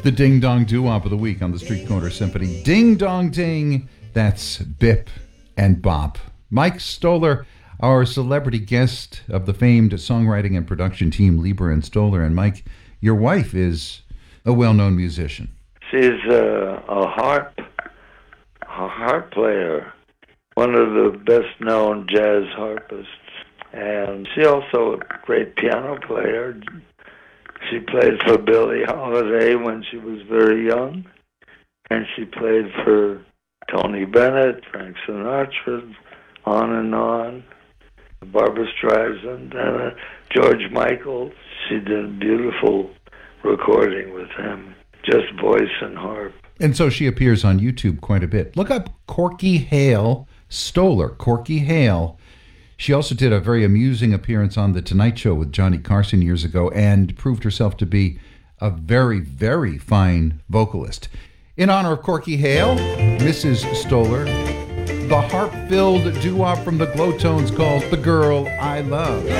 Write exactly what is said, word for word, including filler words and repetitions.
The Ding Dong Doo-Wop of the week on the Street Corner Symphony. Ding Dong Ding. That's Bip and Bop. Mike Stoller, our celebrity guest of the famed songwriting and production team Leiber and Stoller. And Mike, your wife is a well-known musician. She's a, a harp, a harp player, one of the best-known jazz harpists. And she also a great piano player. She played for Billie Holiday when she was very young, and she played for Tony Bennett, Frank Sinatra, on and on, Barbra Streisand, and uh, George Michael. She did a beautiful recording with him, just voice and harp. And so she appears on YouTube quite a bit. Look up Corky Hale Stoller, Corky Hale. She also did a very amusing appearance on The Tonight Show with Johnny Carson years ago and proved herself to be a very, very fine vocalist. In honor of Corky Hale, Missus Stoller, the harp-filled doo-wop from the Glow Tones called The Girl I Love.